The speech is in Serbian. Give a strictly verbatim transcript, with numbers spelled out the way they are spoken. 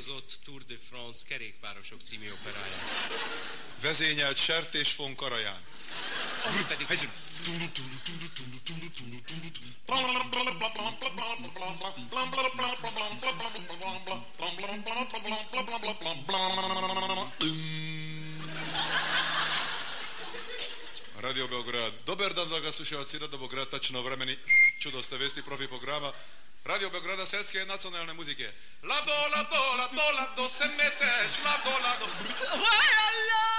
díjazott Tour de France kerékpárosok című operáját. Vezényelt sertésfon Karaján. Az pedig... Radio Beograd. Dobar dan, draga slušalci, Radio Beograd, tačno vremeni, čudoste vesti, profi programa. Radio Beograda, svetske nacionalne muzike. Lado, lado, lado, lado, se meteš, lado, lado.